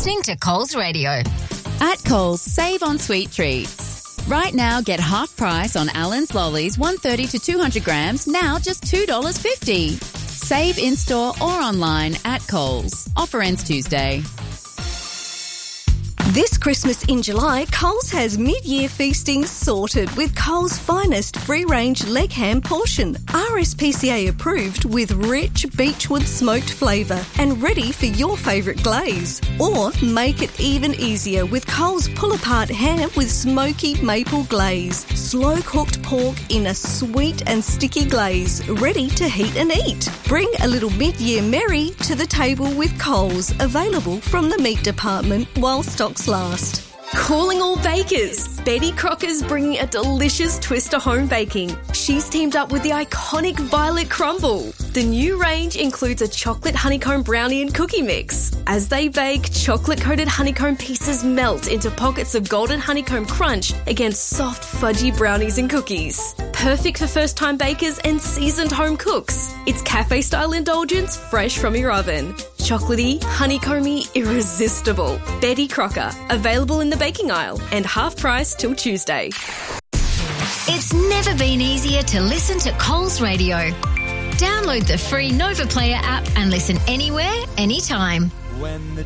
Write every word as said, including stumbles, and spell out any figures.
listening to Coles Radio. At Coles, save on sweet treats. Right now, get half price on Allen's Lollies, one hundred thirty to two hundred grams, now just two dollars fifty. Save in-store or online at Coles. Offer ends Tuesday. This Christmas in July, Coles has mid-year feasting sorted with Coles' finest free-range leg ham portion, R S P C A approved with rich beechwood smoked flavour and ready for your favourite glaze. Or make it even easier with Coles pull-apart ham with smoky maple glaze, slow-cooked pork in a sweet and sticky glaze, ready to heat and eat. Bring a little mid-year merry to the table with Coles, available from the meat department while stocks last. Calling all bakers. Betty Crocker's bringing a delicious twist to home baking. She's teamed up with the iconic Violet Crumble. The new range includes a chocolate honeycomb brownie and cookie mix. As they bake, chocolate-coated honeycomb pieces melt into pockets of golden honeycomb crunch against soft, fudgy brownies and cookies. Perfect for first-time bakers and seasoned home cooks. It's cafe-style indulgence fresh from your oven. Chocolatey, honeycomby, irresistible. Betty Crocker. Available in the baking aisle and half price till Tuesday. It's never been easier to listen to Coles Radio. Download the free Nova Player app and listen anywhere, anytime. When the